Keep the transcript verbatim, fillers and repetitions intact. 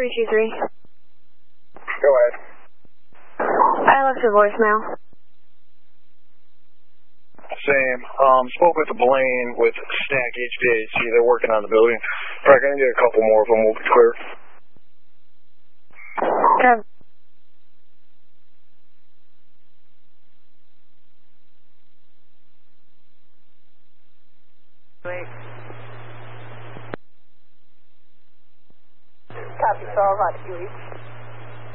three two three. Go ahead. I left a voicemail. Same. Um, spoke with Blaine with Snack H V A C. They're working on the building. Probably going to get a couple more of them. We'll be clear. Okay. Wait. Copy, so I'll watch you each.